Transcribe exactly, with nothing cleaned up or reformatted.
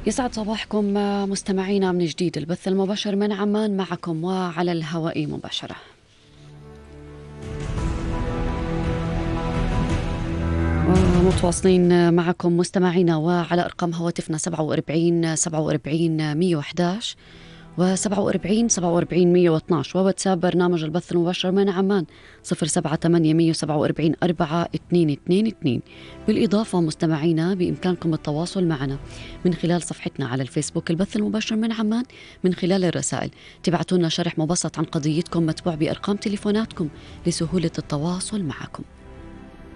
يسعد صباحكم مستمعينا من جديد. البث المباشر من عمان معكم وعلى الهواء مباشرة. متواصلين معكم مستمعينا وعلى أرقام هواتفنا سبعة وأربعين سبعة وأربعين مية وأحد عشر وسبعة وأربعين سبعة وأربعين مية واثناش، وواتساب برنامج البث المباشر من عمان صفر سبعة ثمانية مية سبعة وأربعين أربعة اثنين اثنين اثنين. بالإضافة مستمعينا بإمكانكم التواصل معنا من خلال صفحتنا على الفيسبوك البث المباشر من عمان من خلال الرسائل. تبعتوا لنا شرح مبسط عن قضيتكم متبوع بأرقام تليفوناتكم لسهولة التواصل معكم.